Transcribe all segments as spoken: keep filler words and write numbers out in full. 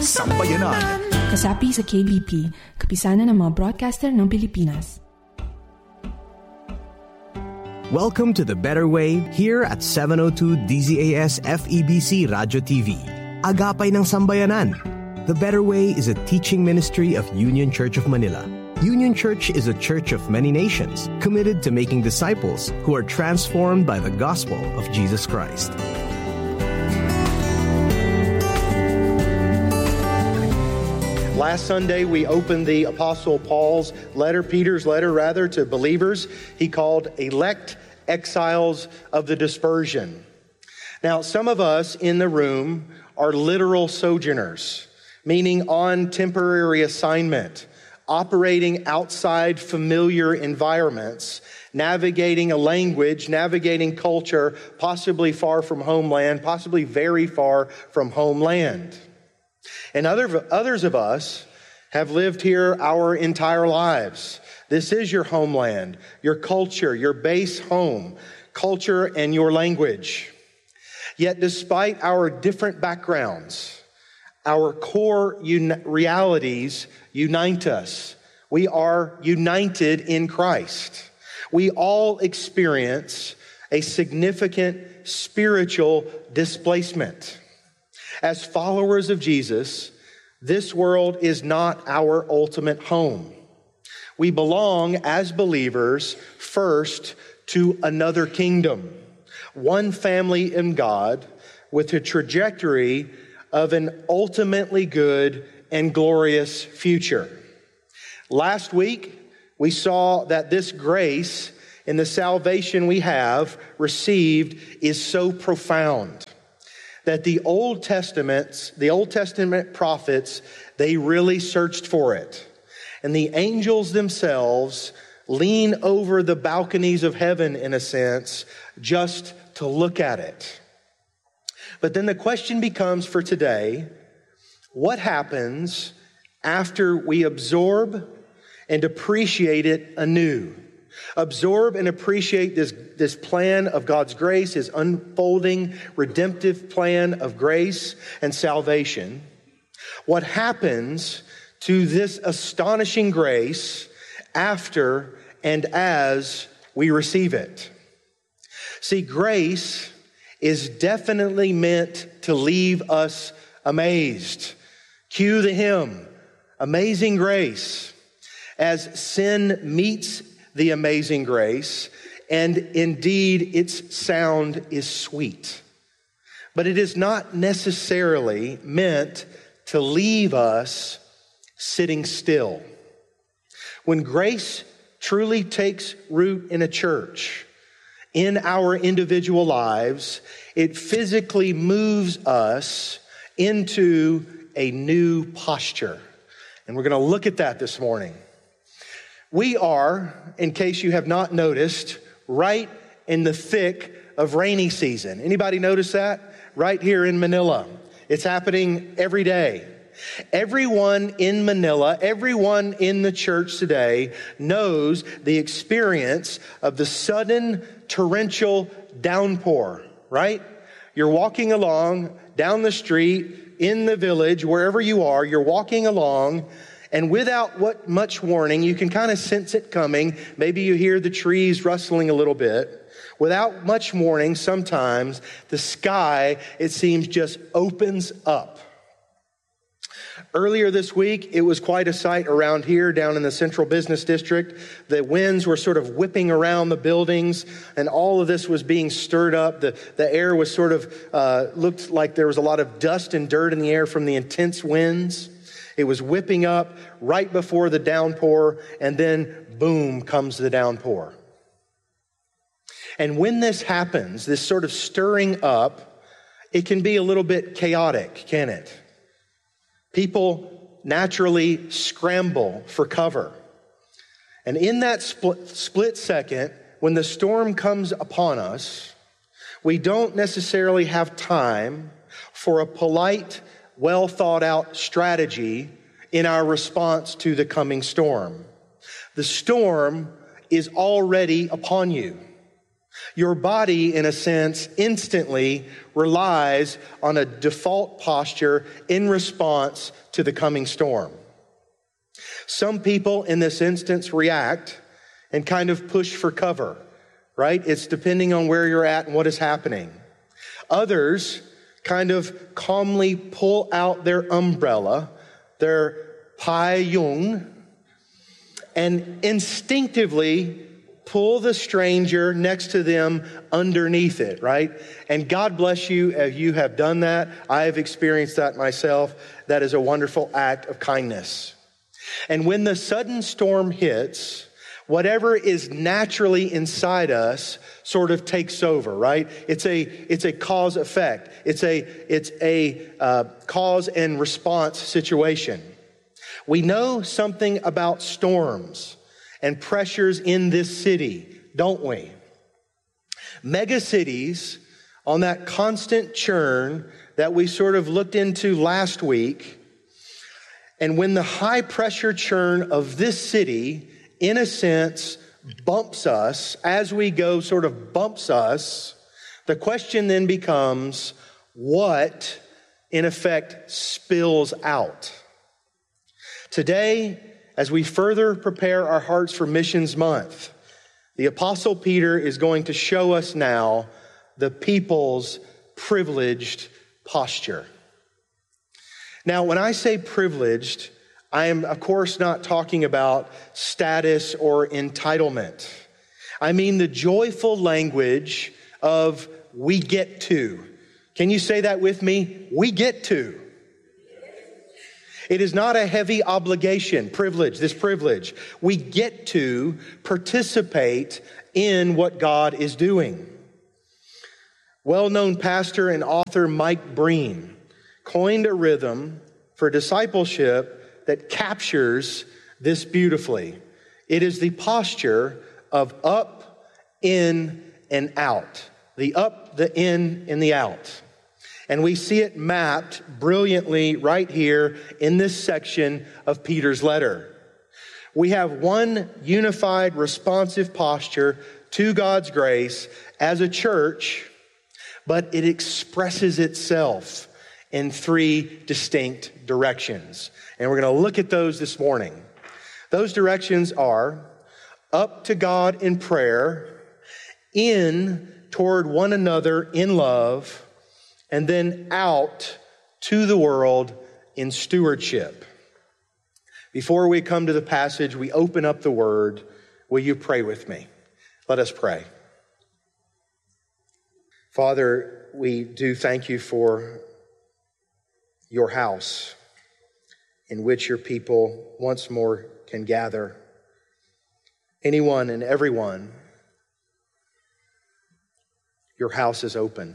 Sambayanan. Kasapi sa K B P, kapisanan ng mga broadcaster ng Pilipinas. Welcome to The Better Way here at seven oh two D Z A S F E B C Radio T V. Agapay ng Sambayanan. The Better Way is a teaching ministry of Union Church of Manila. Union Church is a church of many nations, committed to making disciples who are transformed by the gospel of Jesus Christ. Last Sunday, we opened the Apostle Paul's letter, Peter's letter, rather, to believers he called elect exiles of the dispersion. Now, some of us in the room are literal sojourners, meaning on temporary assignment, operating outside familiar environments, navigating a language, navigating culture, possibly far from homeland, possibly very far from homeland. And other, others of us have lived here our entire lives. This is your homeland, your culture, your base home, culture, and your language. Yet despite our different backgrounds, our core un- realities unite us. We are united in Christ. We all experience a significant spiritual displacement. As followers of Jesus, this world is not our ultimate home. We belong as believers first to another kingdom, one family in God with a trajectory of an ultimately good and glorious future. Last week, we saw that this grace and the salvation we have received is so profound that the Old Testaments, the Old Testament prophets, they really searched for it. And the angels themselves lean over the balconies of heaven, in a sense, just to look at it. But then the question becomes for today, what happens after we absorb and appreciate it anew? Absorb and appreciate this, this plan of God's grace, His unfolding redemptive plan of grace and salvation. What happens to this astonishing grace after and as we receive it? See, grace is definitely meant to leave us amazed. Cue the hymn, Amazing Grace, as sin meets the amazing grace, and indeed its sound is sweet. But it is not necessarily meant to leave us sitting still. When grace truly takes root in a church, in our individual lives, it physically moves us into a new posture. And we're going to look at that this morning. We are, in case you have not noticed, right in the thick of rainy season. Anybody notice that? Right here in Manila. It's happening every day. Everyone in Manila, everyone in the church today knows the experience of the sudden torrential downpour, right? You're walking along down the street, in the village, wherever you are, you're walking along, and without what much warning, you can kind of sense it coming. Maybe you hear the trees rustling a little bit. Without much warning, sometimes the sky, it seems, just opens up. Earlier this week, it was quite a sight around here down in the Central Business District. The winds were sort of whipping around the buildings, and all of this was being stirred up. The, the air was sort of, uh, looked like there was a lot of dust and dirt in the air from the intense winds. It was whipping up right before the downpour, and then boom comes the downpour. And when this happens, this sort of stirring up, it can be a little bit chaotic, can it? People naturally scramble for cover. And in that split, split second, when the storm comes upon us, we don't necessarily have time for a polite, well thought out strategy in our response to the coming storm. The storm is already upon you. Your body, in a sense, instantly relies on a default posture in response to the coming storm. Some people in this instance react and kind of push for cover, right? It's depending on where you're at and what is happening. Others kind of calmly pull out their umbrella, their payung, and instinctively pull the stranger next to them underneath it, right? And God bless you if you have done that. I have experienced that myself. That is a wonderful act of kindness. And when the sudden storm hits, whatever is naturally inside us sort of takes over, right? It's a it's a cause effect. It's a it's a uh, cause and response situation. We know something about storms and pressures in this city, don't we? Megacities on that constant churn that we sort of looked into last week. And when the high pressure churn of this city, in a sense, bumps us, as we go sort of bumps us, the question then becomes, what in effect spills out? Today, as we further prepare our hearts for Missions Month, the Apostle Peter is going to show us now the people's privileged posture. Now, when I say privileged, I am, of course, not talking about status or entitlement. I mean the joyful language of we get to. Can you say that with me? We get to. It is not a heavy obligation, privilege, this privilege. We get to participate in what God is doing. Well-known pastor and author Mike Breen coined a rhythm for discipleship that captures this beautifully. It is the posture of up, in, and out. The up, the in, and the out. And we see it mapped brilliantly right here in this section of Peter's letter. We have one unified, responsive posture to God's grace as a church, but it expresses itself in three distinct directions. And we're going to look at those this morning. Those directions are up to God in prayer, in toward one another in love, and then out to the world in stewardship. Before we come to the passage, we open up the word. Will you pray with me? Let us pray. Father, we do thank you for your house in which your people once more can gather. Anyone and everyone, your house is open.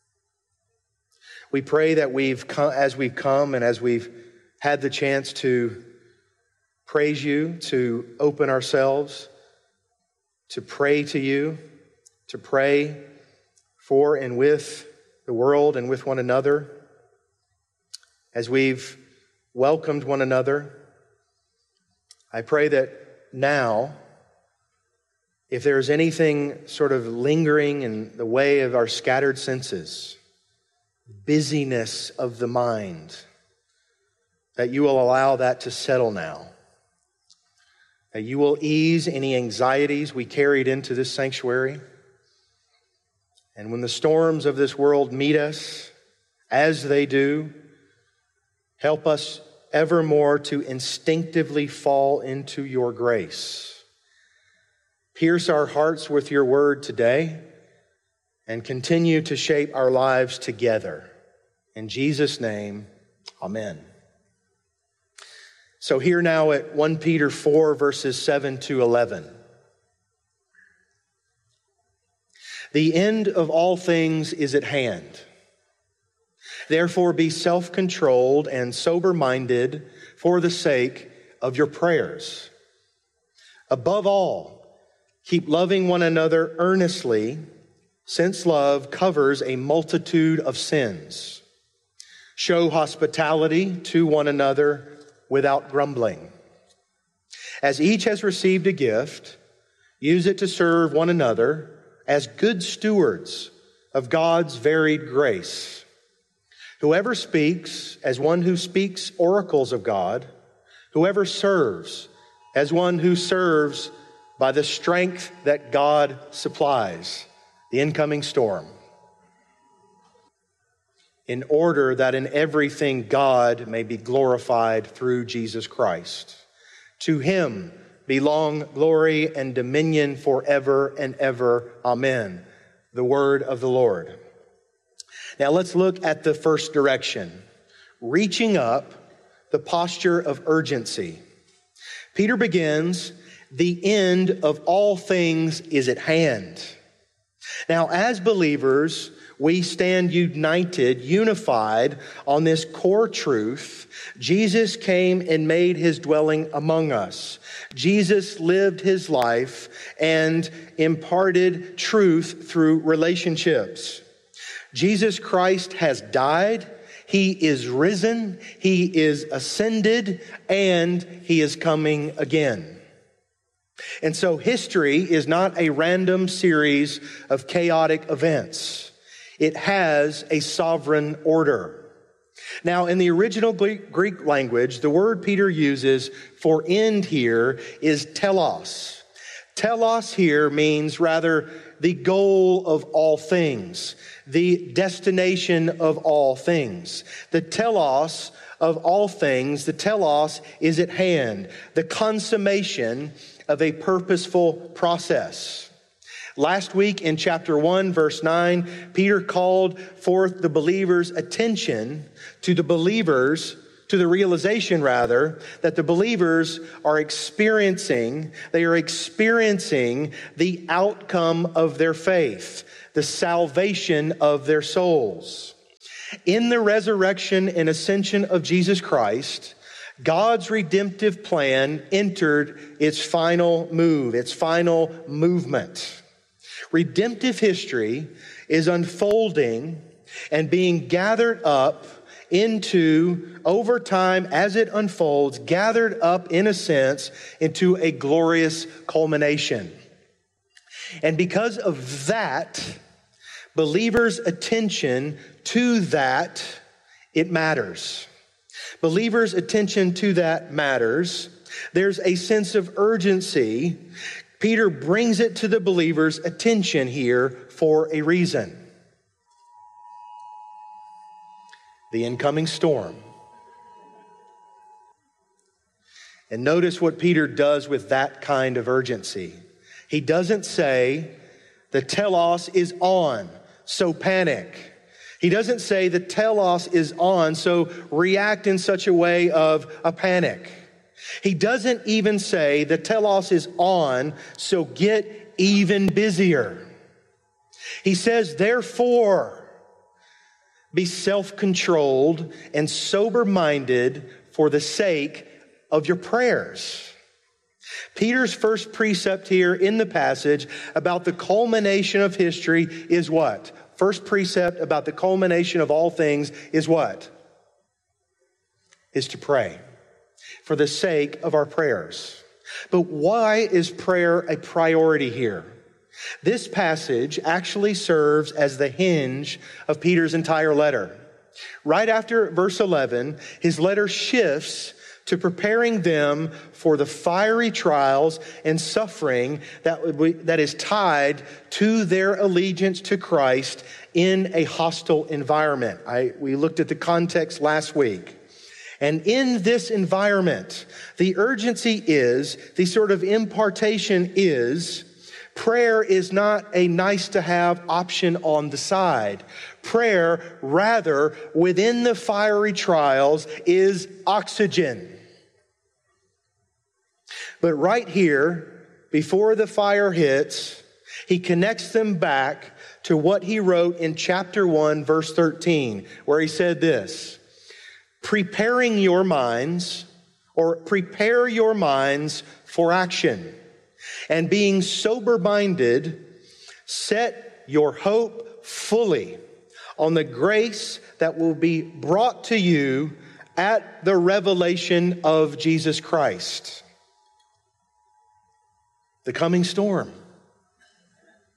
We pray that we've come, as we've come and as we've had the chance to praise you, to open ourselves, to pray to you, to pray for and with the world and with one another, as we've welcomed one another, I pray that now, if there's anything sort of lingering in the way of our scattered senses, busyness of the mind, that you will allow that to settle now. That you will ease any anxieties we carried into this sanctuary. And when the storms of this world meet us, as they do, help us evermore to instinctively fall into your grace. Pierce our hearts with your word today, and continue to shape our lives together. In Jesus' name, amen. So here now at First Peter four, verses seven to eleven. The end of all things is at hand. Therefore be self-controlled and sober-minded for the sake of your prayers. Above all, keep loving one another earnestly, since love covers a multitude of sins. Show hospitality to one another without grumbling. As each has received a gift, use it to serve one another as good stewards of God's varied grace. Whoever speaks as one who speaks oracles of God, whoever serves as one who serves by the strength that God supplies, the incoming storm, in order that in everything God may be glorified through Jesus Christ. To him belong glory and dominion forever and ever. Amen. The word of the Lord. Now let's look at the first direction. Reaching up, the posture of urgency. Peter begins, the end of all things is at hand. Now, as believers, we stand united, unified on this core truth. Jesus came and made his dwelling among us. Jesus lived his life and imparted truth through relationships. Jesus Christ has died. He is risen. He is ascended, and he is coming again. And so history is not a random series of chaotic events. It has a sovereign order. Now, in the original Greek language, the word Peter uses for end here is telos. Telos here means rather the goal of all things, the destination of all things. The telos of all things, the telos is at hand, the consummation of a purposeful process. Last week in chapter one, verse nine, Peter called forth the believers' attention to the believers, to the realization rather, that the believers are experiencing, they are experiencing the outcome of their faith, the salvation of their souls. In the resurrection and ascension of Jesus Christ, God's redemptive plan entered its final move, its final movement. Redemptive history is unfolding and being gathered up into, over time as it unfolds, gathered up in a sense into a glorious culmination. And because of that, believers' attention to that, it matters. Believers' attention to that matters. There's a sense of urgency. Peter brings it to the believers' attention here for a reason. The incoming storm. And notice what Peter does with that kind of urgency. He doesn't say, the telos is on, so panic. He doesn't say the telos is on, so react in such a way of a panic. He doesn't even say the telos is on, so get even busier. He says, therefore, be self-controlled and sober-minded for the sake of your prayers. Peter's first precept here in the passage about the culmination of history is what? First precept about the culmination of all things is what? Is to pray for the sake of our prayers. But why is prayer a priority here? This passage actually serves as the hinge of Peter's entire letter. Right after verse eleven, his letter shifts to preparing them for the fiery trials and suffering that, that is tied to their allegiance to Christ in a hostile environment. I, we looked at the context last week. And in this environment, the urgency is, the sort of impartation is, prayer is not a nice to have option on the side. Prayer, rather, within the fiery trials is oxygen. But right here, before the fire hits, he connects them back to what he wrote in chapter one, verse thirteen, where he said this, preparing your minds, or prepare your minds for action, and being sober-minded, set your hope fully on the grace that will be brought to you at the revelation of Jesus Christ. The coming storm.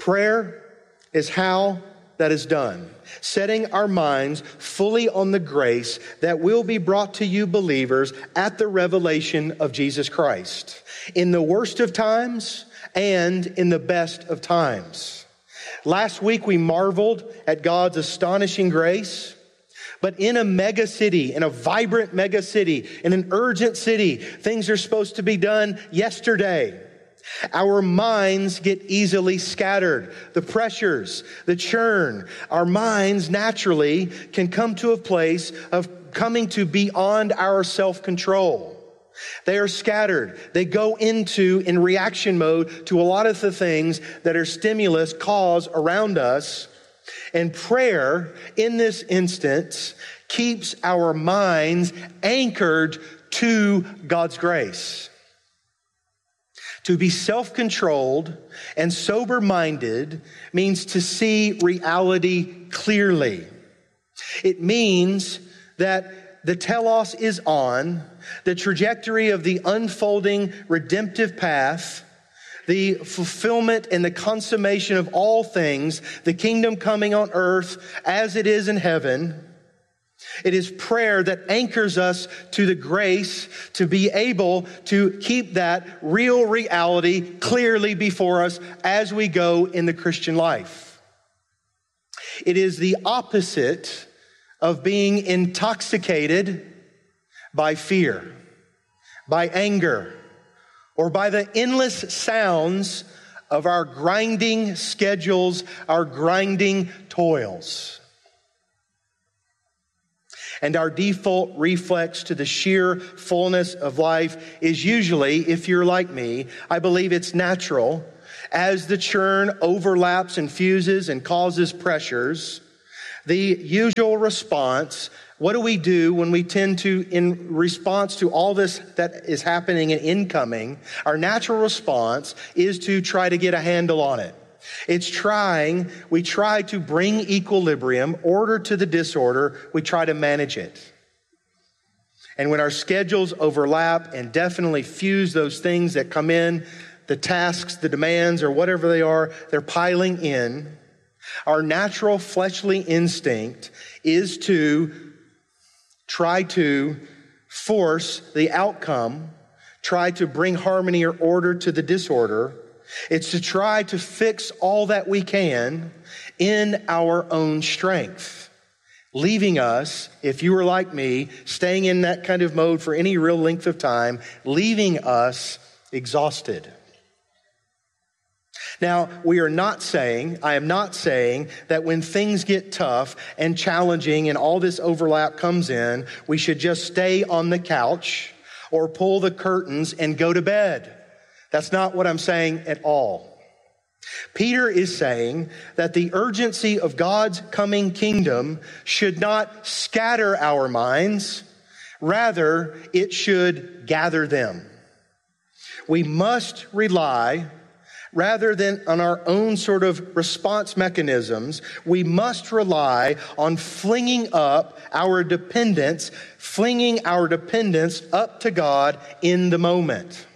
Prayer is how that is done. Setting our minds fully on the grace that will be brought to you believers at the revelation of Jesus Christ, in the worst of times and in the best of times. Last week we marveled at God's astonishing grace, but in a mega city, in a vibrant mega city, in an urgent city, things are supposed to be done yesterday. Our minds get easily scattered. The pressures, the churn, our minds naturally can come to a place of coming to beyond our self-control. They are scattered. They go into, in reaction mode to a lot of the things that our stimulus cause around us. And prayer, in this instance, keeps our minds anchored to God's grace. To be self-controlled and sober-minded means to see reality clearly. It means that the telos is on, the trajectory of the unfolding redemptive path, the fulfillment and the consummation of all things, the kingdom coming on earth as it is in heaven. It is prayer that anchors us to the grace to be able to keep that real reality clearly before us as we go in the Christian life. It is the opposite of being intoxicated by fear, by anger, or by the endless sounds of our grinding schedules, our grinding toils. And our default reflex to the sheer fullness of life is usually, if you're like me, I believe it's natural, as the churn overlaps and fuses and causes pressures, the usual response, what do we do when we tend to, in response to all this that is happening and incoming, our natural response is to try to get a handle on it. It's trying, we try to bring equilibrium, order to the disorder, we try to manage it. And when our schedules overlap and definitely fuse those things that come in, the tasks, the demands, or whatever they are, they're piling in, our natural fleshly instinct is to try to force the outcome, try to bring harmony or order to the disorder. It's to try to fix all that we can in our own strength, leaving us, if you were like me, staying in that kind of mode for any real length of time, leaving us exhausted. Now, we are not saying, I am not saying that when things get tough and challenging and all this overlap comes in, we should just stay on the couch or pull the curtains and go to bed. That's not what I'm saying at all. Peter is saying that the urgency of God's coming kingdom should not scatter our minds. Rather, it should gather them. We must rely, rather than on our own sort of response mechanisms, we must rely on flinging up our dependence, flinging our dependence up to God in the moment.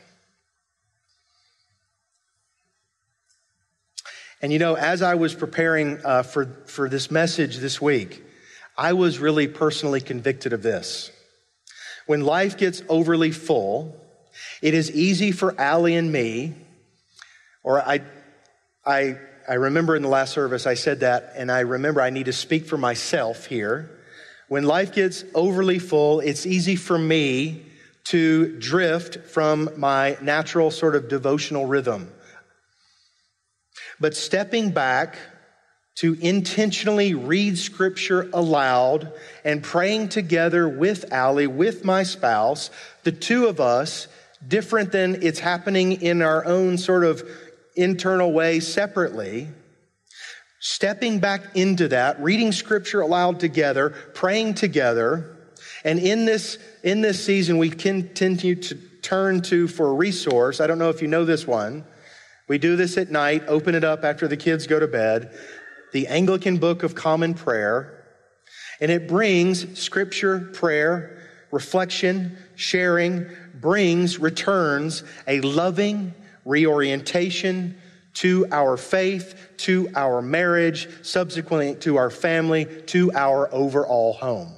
And you know, as I was preparing uh, for, for this message this week, I was really personally convicted of this. When life gets overly full, it is easy for Allie and me, or I, I, I remember in the last service I said that, and I remember I need to speak for myself here. When life gets overly full, it's easy for me to drift from my natural sort of devotional rhythm. But stepping back to intentionally read Scripture aloud and praying together with Allie, with my spouse, the two of us, different than it's happening in our own sort of internal way separately, stepping back into that, reading Scripture aloud together, praying together, and in this, in this season we continue to turn to for a resource. I don't know if you know this one. We do this at night, open it up after the kids go to bed, the Anglican Book of Common Prayer, and it brings Scripture, prayer, reflection, sharing, brings, returns a loving reorientation to our faith, to our marriage, subsequently to our family, to our overall home.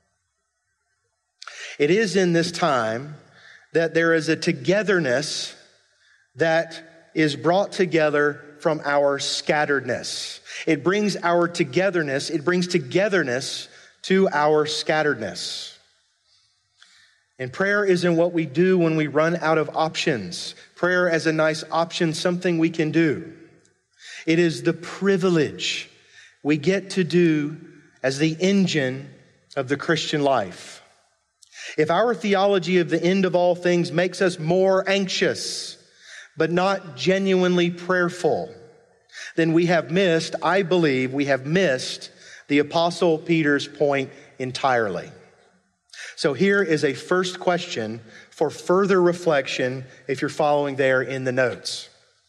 It is in this time that there is a togetherness that is brought together from our scatteredness. It brings our togetherness, it brings togetherness to our scatteredness. And prayer isn't what we do when we run out of options. Prayer as a nice option, something we can do. It is the privilege we get to do as the engine of the Christian life. If our theology of the end of all things makes us more anxious, but not genuinely prayerful, then we have missed, I believe, we have missed the Apostle Peter's point entirely. So here is a first question for further reflection if you're following there in the notes.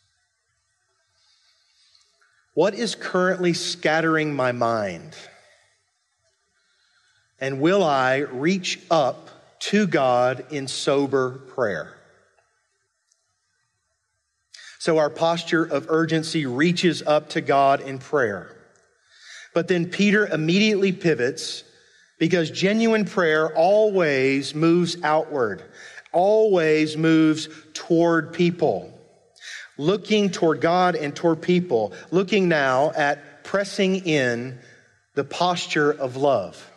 What is currently scattering my mind? And will I reach up to God in sober prayer? So our posture of urgency reaches up to God in prayer. But then Peter immediately pivots, because genuine prayer always moves outward, always moves toward people. Looking toward God and toward people, looking now at pressing in the posture of love.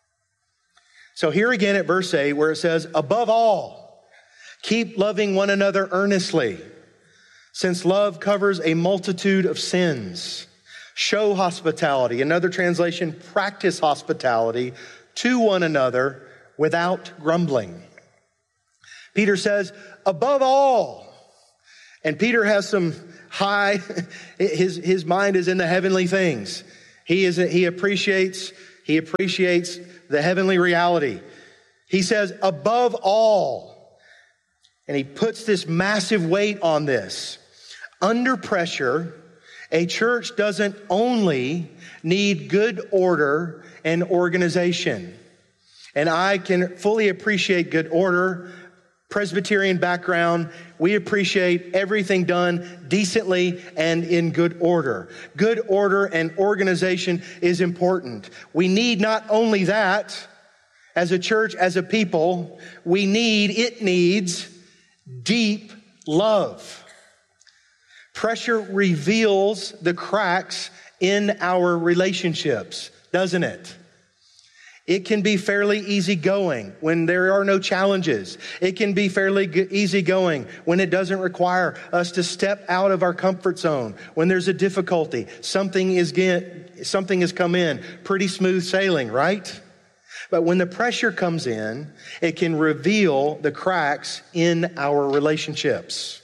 So here again at verse eight, where it says, above all, keep loving one another earnestly, since love covers a multitude of sins. Show hospitality. Another translation, practice hospitality to one another without grumbling. Peter says, above all. And Peter has some high, his, his mind is in the heavenly things. He is, he appreciates, he appreciates the heavenly reality. He says, above all. And he puts this massive weight on this. Under pressure, a church doesn't only need good order and organization. And I can fully appreciate good order. Presbyterian background, we appreciate everything done decently and in good order. Good order and organization is important. We need not only that as a church, as a people, we need, it needs deep love. Pressure reveals the cracks in our relationships, doesn't it? It can be fairly easygoing when there are no challenges. It can be fairly easygoing when it doesn't require us to step out of our comfort zone. When there's a difficulty, something is get, something has come in, pretty smooth sailing, right? But when the pressure comes in, it can reveal the cracks in our relationships.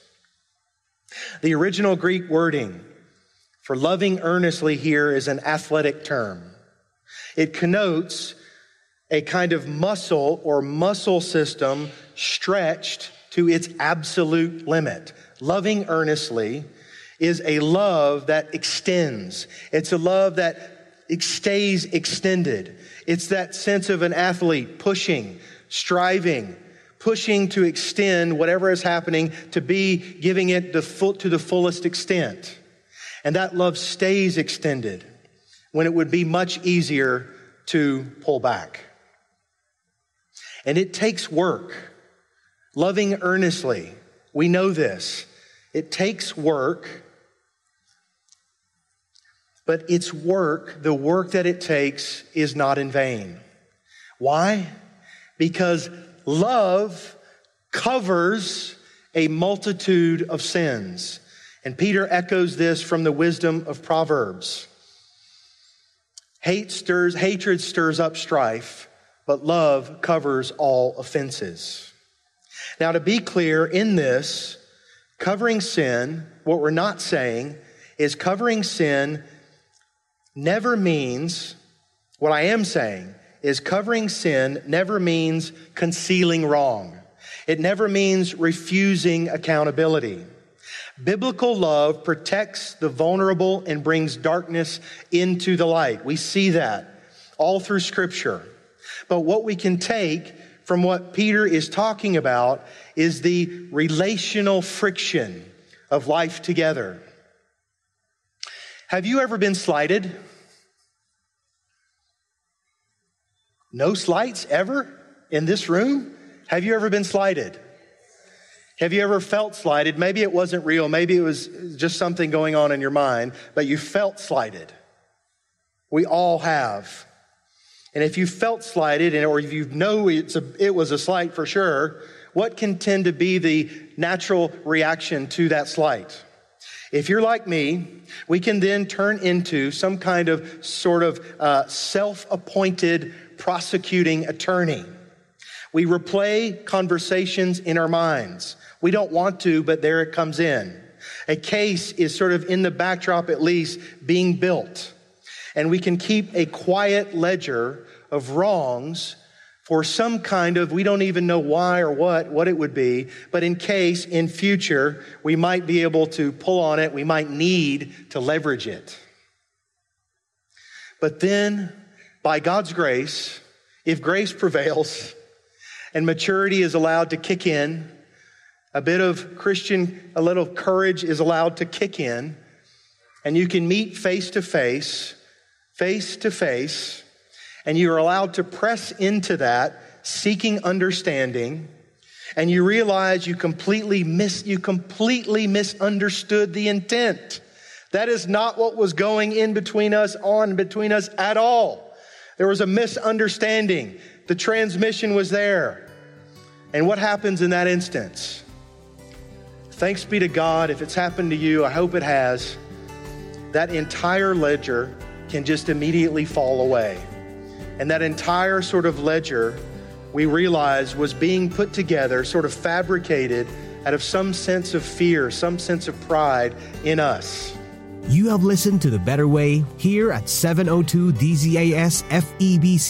The original Greek wording for loving earnestly here is an athletic term. It connotes a kind of muscle or muscle system stretched to its absolute limit. Loving earnestly is a love that extends. It's a love that stays extended. It's that sense of an athlete pushing, striving, pushing to extend whatever is happening, to be giving it the full, to the fullest extent. And that love stays extended when it would be much easier to pull back. And it takes work. Loving earnestly, we know this. It takes work, but its work, the work that it takes, is not in vain. Why? Because love covers a multitude of sins. And Peter echoes this from the wisdom of Proverbs. Hate stirs, hatred stirs up strife, but love covers all offenses. Now, to be clear in this, covering sin, what we're not saying is covering sin never means, what I am saying is covering sin never means concealing wrong. It never means refusing accountability. Biblical love protects the vulnerable and brings darkness into the light. We see that all through Scripture. But what we can take from what Peter is talking about is the relational friction of life together. Have you ever been slighted? No slights ever in this room? Have you ever been slighted? Have you ever felt slighted? Maybe it wasn't real. Maybe it was just something going on in your mind, but you felt slighted. We all have. And if you felt slighted, or if you know it's a, it was a slight for sure, what can tend to be the natural reaction to that slight? If you're like me, we can then turn into some kind of sort of uh, self-appointed prosecuting attorney. We replay conversations in our minds. We don't want to, but there it comes in. A case is sort of in the backdrop, at least, being built. And we can keep a quiet ledger of wrongs for some kind of, we don't even know why or what, what it would be, but in case in future we might be able to pull on it, we might need to leverage it. But then, by God's grace, if grace prevails and maturity is allowed to kick in, a bit of Christian, a little courage is allowed to kick in, and you can meet face to face, face to face, and you are allowed to press into that, seeking understanding, and you realize you completely mis- you completely misunderstood the intent. That is not what was going in between us, on between us at all. There was a misunderstanding. The transmission was there. And what happens in that instance? Thanks be to God, if it's happened to you, I hope it has, that entire ledger can just immediately fall away. And that entire sort of ledger, we realize, was being put together, sort of fabricated out of some sense of fear, some sense of pride in us. You have listened to The Better Way here at seven oh two D Z A S F E B C